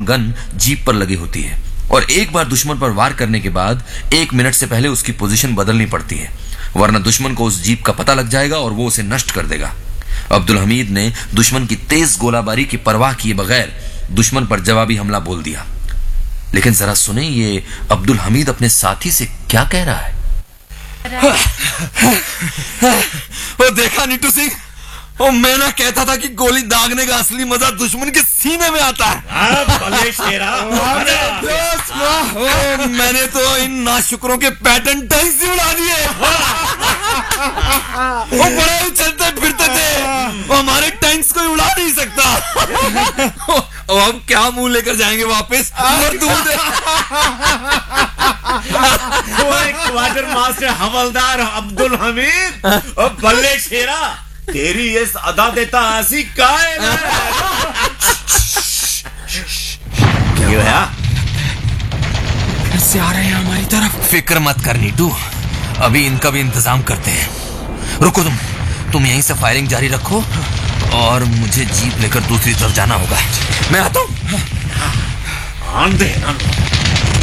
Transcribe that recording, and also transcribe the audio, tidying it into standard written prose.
Gun jeep पर लगी होती है और एक बार दुश्मन पर वार करने के बाद 1 मिनट से पहले उसकी पोजीशन बदलनी पड़ती है, वरना दुश्मन को उस जीप का पता लग जाएगा और वो उसे नष्ट कर देगा। अब्दुल हमीद ने दुश्मन की तेज गोलाबारी की परवाह किए बगैर दुश्मन पर जवाबी हमला बोल दिया। लेकिन जरा सुने ये अब्दुल हमीद अपने साथी से क्या कह रहा है। वो देखा नीटू सिंह, वो मैं ना कहता था कि गोली दागने का असली मजा दुश्मन के सीने में आता है। भले शेरा, मैंने तो इन नाशुकरों के पैटर्न टैंक्स ही उड़ा दिए। वो बड़े ही चलते फिरते थे, वो हमारे टैंक्स को उड़ा नहीं सकता। अब क्या मुंह लेकर जाएंगे वापस? क्वार्टर मास्टर हवलदार अब्दुल हमीद और बल्ले शेरा, तेरी ये अदा देता हंसी का है? क्यों है? फिर से आ रहे हैं हमारी तरफ। फिक्र मत कर नीटू, अभी इनका भी इंतजाम करते हैं। रुको तुम यहीं से फायरिंग जारी रखो और मुझे जीप लेकर दूसरी तरफ जाना होगा। मैं आता हूं। आंधे